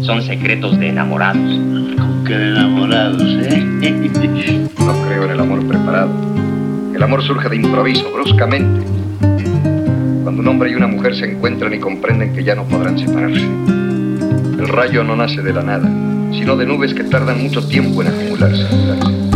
Son secretos de enamorados. ¿Con qué de enamorados, No creo en el amor preparado. El amor surge de improviso, bruscamente. Cuando un hombre y una mujer se encuentran y comprenden que ya no podrán separarse. El rayo no nace de la nada, sino de nubes que tardan mucho tiempo en acumularse.